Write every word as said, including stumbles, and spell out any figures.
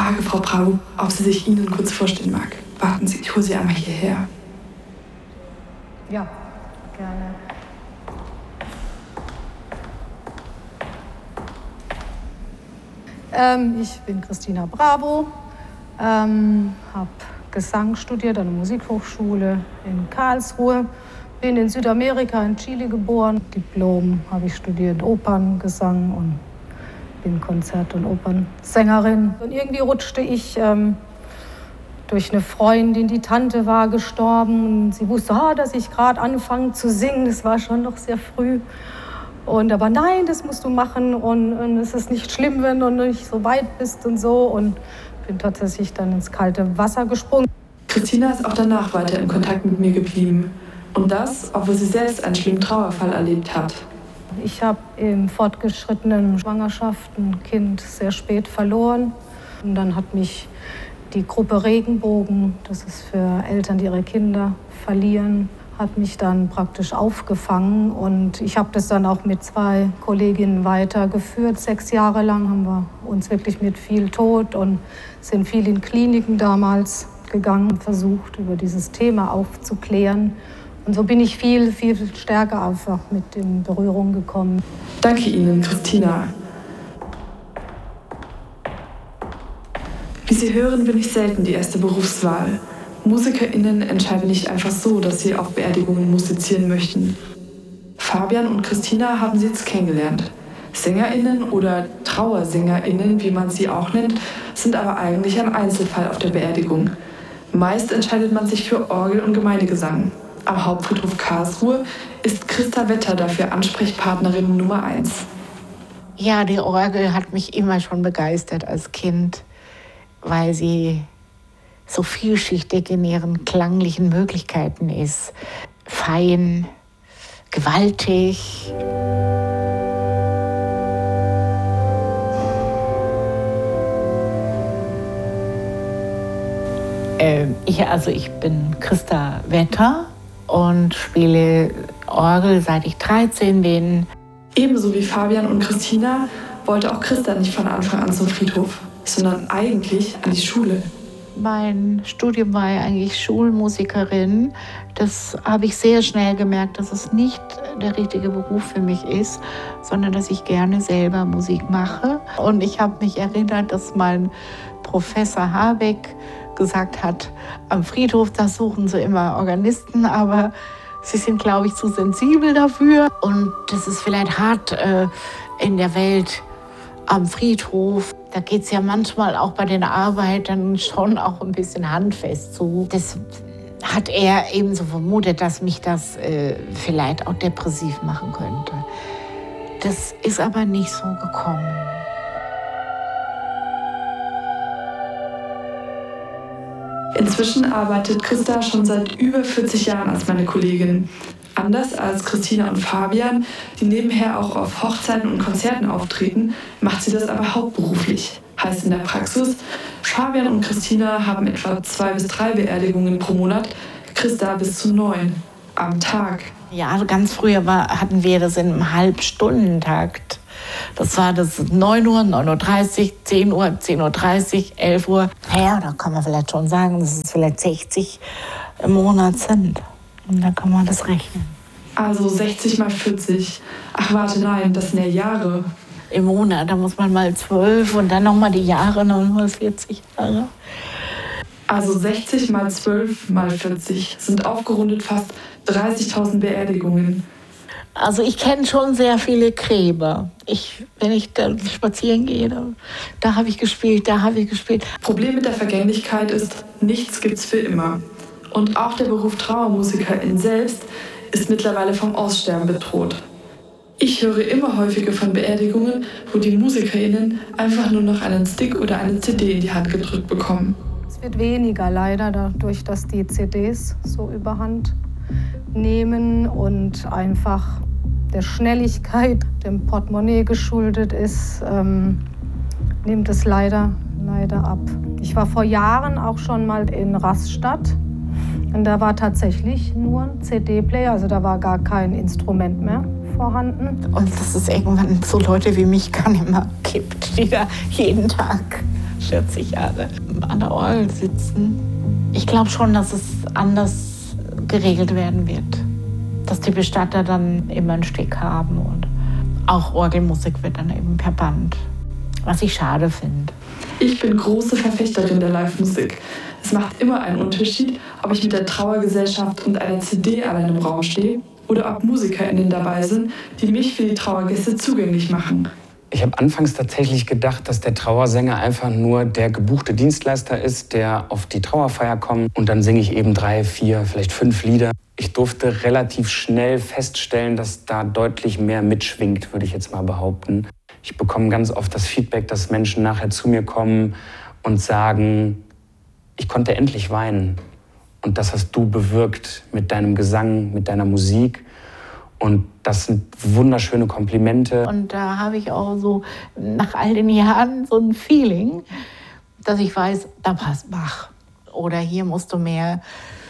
frage Frau Bravo, ob sie sich Ihnen kurz vorstellen mag. Warten Sie, ich hole Sie einmal hierher. Ja, gerne. Ähm, ich bin Christina Bravo, ähm, habe Gesang studiert an der Musikhochschule in Karlsruhe, bin in Südamerika, in Chile geboren. Diplom habe ich studiert, Operngesang und bin Konzert- und Opernsängerin. Und irgendwie rutschte ich ähm, durch eine Freundin, die Tante war gestorben. Und sie wusste, oh, dass ich gerade anfange zu singen. Das war schon noch sehr früh. Und aber nein, das musst du machen und, und es ist nicht schlimm, wenn du nicht so weit bist und so. Und bin tatsächlich dann ins kalte Wasser gesprungen. Christina ist auch danach weiter in Kontakt mit mir geblieben. Und das, obwohl sie selbst einen schlimmen Trauerfall erlebt hat. Ich habe im fortgeschrittenen Schwangerschaft ein Kind sehr spät verloren. Und dann hat mich die Gruppe Regenbogen, das ist für Eltern, die ihre Kinder verlieren, hat mich dann praktisch aufgefangen. Und ich habe das dann auch mit zwei Kolleginnen weitergeführt. Sechs Jahre lang haben wir uns wirklich mit viel Tod und sind viel in Kliniken damals gegangen und versucht, über dieses Thema aufzuklären. Und so bin ich viel, viel stärker einfach mit in Berührung gekommen. Danke Ihnen, Christina. Wie Sie hören, bin ich selten die erste Berufswahl. MusikerInnen entscheiden nicht einfach so, dass sie auf Beerdigungen musizieren möchten. Fabian und Christina haben sie jetzt kennengelernt. SängerInnen oder TrauersängerInnen, wie man sie auch nennt, sind aber eigentlich ein Einzelfall auf der Beerdigung. Meist entscheidet man sich für Orgel und Gemeindegesang. Am Hauptfriedhof Karlsruhe ist Christa Wetter dafür Ansprechpartnerin Nummer eins. Ja, die Orgel hat mich immer schon begeistert als Kind, weil sie so vielschichtig in ihren klanglichen Möglichkeiten ist. Fein, gewaltig. Ähm, ich, also ich bin Christa Wetter und spiele Orgel, seit ich dreizehn bin. Ebenso wie Fabian und Christina wollte auch Christa nicht von Anfang an zum Friedhof, sondern eigentlich an die Schule. Mein Studium war ja eigentlich Schulmusikerin. Das habe ich sehr schnell gemerkt, dass es nicht der richtige Beruf für mich ist, sondern dass ich gerne selber Musik mache. Und ich habe mich erinnert, dass mein Professor Habeck gesagt hat, am Friedhof, da suchen sie immer Organisten, aber sie sind, glaube ich, zu sensibel dafür. Und das ist vielleicht hart äh, in der Welt am Friedhof. Da geht es ja manchmal auch bei den Arbeitern schon auch ein bisschen handfest zu. Das hat er eben so vermutet, dass mich das äh, vielleicht auch depressiv machen könnte. Das ist aber nicht so gekommen. Inzwischen arbeitet Christa schon seit über vierzig Jahren als meine Kollegin. Anders als Christina und Fabian, die nebenher auch auf Hochzeiten und Konzerten auftreten, macht sie das aber hauptberuflich. Heißt in der Praxis, Fabian und Christina haben etwa zwei bis drei Beerdigungen pro Monat, Christa bis zu neun am Tag. Ja, also ganz früher war, hatten wir das in einem Halbstundentakt. Das war das neun Uhr, neun Uhr dreißig, zehn Uhr, zehn Uhr dreißig, elf Uhr. Ja, da kann man vielleicht schon sagen, dass es vielleicht sechzig im Monat sind. Und da kann man das rechnen. Also sechzig mal vierzig. Ach warte, nein, das sind ja Jahre. Im Monat, da muss man mal zwölf und dann nochmal die Jahre, nochmal vierzig Jahre. Also sechzig mal zwölf mal vierzig sind aufgerundet fast dreißigtausend Beerdigungen. Also ich kenne schon sehr viele Gräber. Ich, wenn ich da spazieren gehe, da, da habe ich gespielt, da habe ich gespielt. Problem mit der Vergänglichkeit ist, nichts gibt's für immer. Und auch der Beruf Trauermusikerin selbst ist mittlerweile vom Aussterben bedroht. Ich höre immer häufiger von Beerdigungen, wo die MusikerInnen einfach nur noch einen Stick oder eine C D in die Hand gedrückt bekommen. Es wird weniger leider, dadurch, dass die C Ds so überhand nehmen und einfach der Schnelligkeit, dem Portemonnaie geschuldet ist, ähm, nimmt es leider, leider ab. Ich war vor Jahren auch schon mal in Rastatt und da war tatsächlich nur ein C D-Player, also da war gar kein Instrument mehr vorhanden. Und dass es irgendwann so Leute wie mich gar nicht mehr gibt, die da jeden Tag vierzig Jahre an der Orgel sitzen. Ich glaube schon, dass es anders geregelt werden wird. Dass die Bestatter dann immer einen Steg haben und auch Orgelmusik wird dann eben per Band, was ich schade finde. Ich bin große Verfechterin der Live-Musik. Es macht immer einen Unterschied, ob ich mit der Trauergesellschaft und einer C D allein im Raum stehe oder ob MusikerInnen dabei sind, die mich für die Trauergäste zugänglich machen. Ich habe anfangs tatsächlich gedacht, dass der Trauersänger einfach nur der gebuchte Dienstleister ist, der auf die Trauerfeier kommt und dann singe ich eben drei, vier, vielleicht fünf Lieder. Ich durfte relativ schnell feststellen, dass da deutlich mehr mitschwingt, würde ich jetzt mal behaupten. Ich bekomme ganz oft das Feedback, dass Menschen nachher zu mir kommen und sagen, ich konnte endlich weinen. Und das hast du bewirkt mit deinem Gesang, mit deiner Musik. Und das sind wunderschöne Komplimente. Und da habe ich auch so nach all den Jahren so ein Feeling, dass ich weiß, da passt Bach. Oder hier musst du mehr